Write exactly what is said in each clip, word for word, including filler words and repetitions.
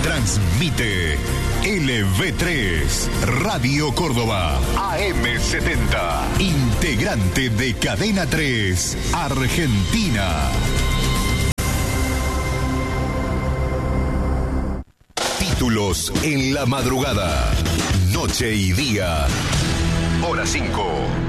Transmite L V tres, Radio Córdoba, A M setenta, integrante de Cadena tres, Argentina. Títulos en la madrugada, noche y día, hora cinco.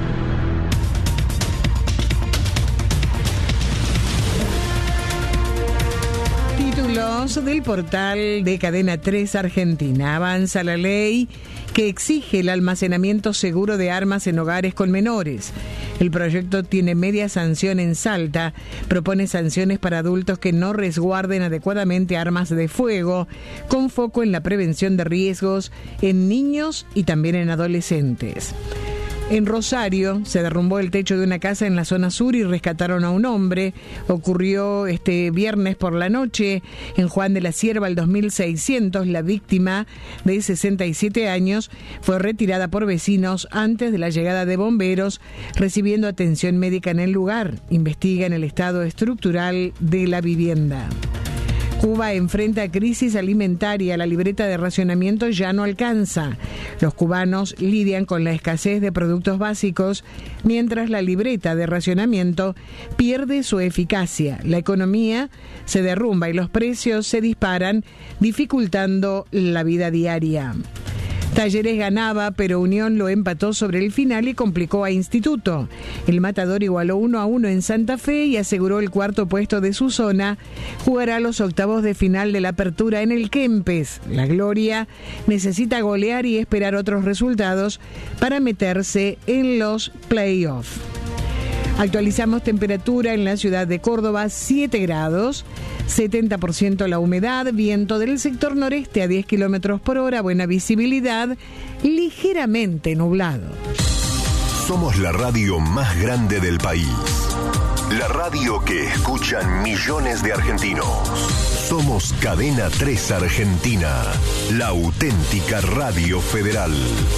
Títulos del portal de Cadena tres Argentina. Avanza la ley que exige el almacenamiento seguro de armas en hogares con menores. El proyecto tiene media sanción en Salta, propone sanciones para adultos que no resguarden adecuadamente armas de fuego, con foco en la prevención de riesgos en niños y también en adolescentes. En Rosario se derrumbó el techo de una casa en la zona sur y rescataron a un hombre. Ocurrió este viernes por la noche en Juan de la Cierva, el dos mil seiscientos. La víctima, de sesenta y siete años, fue retirada por vecinos antes de la llegada de bomberos, recibiendo atención médica en el lugar. Investigan el estado estructural de la vivienda. Cuba enfrenta crisis alimentaria, la libreta de racionamiento ya no alcanza. Los cubanos lidian con la escasez de productos básicos, mientras la libreta de racionamiento pierde su eficacia. La economía se derrumba y los precios se disparan, dificultando la vida diaria. Talleres ganaba, pero Unión lo empató sobre el final y complicó a Instituto. El Matador igualó uno a uno en Santa Fe y aseguró el cuarto puesto de su zona. Jugará los octavos de final de la apertura en el Kempes. La Gloria necesita golear y esperar otros resultados para meterse en los playoffs. Actualizamos temperatura en la ciudad de Córdoba, siete grados, setenta por ciento la humedad, viento del sector noreste a diez kilómetros por hora, buena visibilidad, ligeramente nublado. Somos la radio más grande del país. La radio que escuchan millones de argentinos. Somos Cadena tres Argentina, la auténtica radio federal.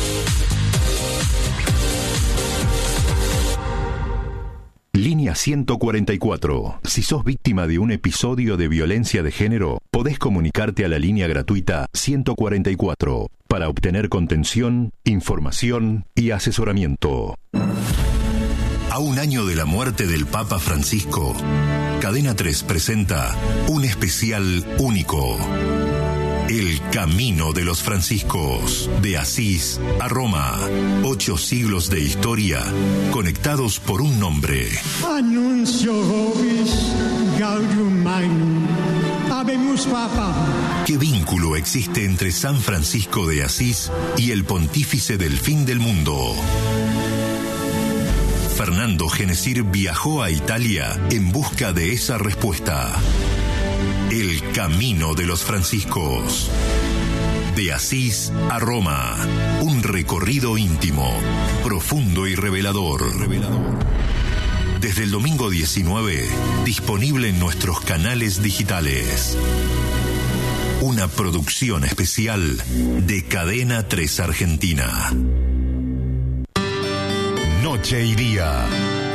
Línea ciento cuarenta y cuatro. Si sos víctima de un episodio de violencia de género, podés comunicarte a la línea gratuita ciento cuarenta y cuatro para obtener contención, información y asesoramiento. A un año de la muerte del Papa Francisco, Cadena tres presenta un especial único. El Camino de los Franciscos, de Asís a Roma. Ocho siglos de historia, conectados por un nombre. Annuncio vobis gaudium magnum. Habemus Papa. ¿Qué vínculo existe entre San Francisco de Asís y el pontífice del fin del mundo? Fernando Genesir viajó a Italia en busca de esa respuesta. El Camino de los Franciscos. De Asís a Roma. Un recorrido íntimo, profundo y revelador. Desde el domingo diecinueve, disponible en nuestros canales digitales. Una producción especial de Cadena tres Argentina. Noche y día.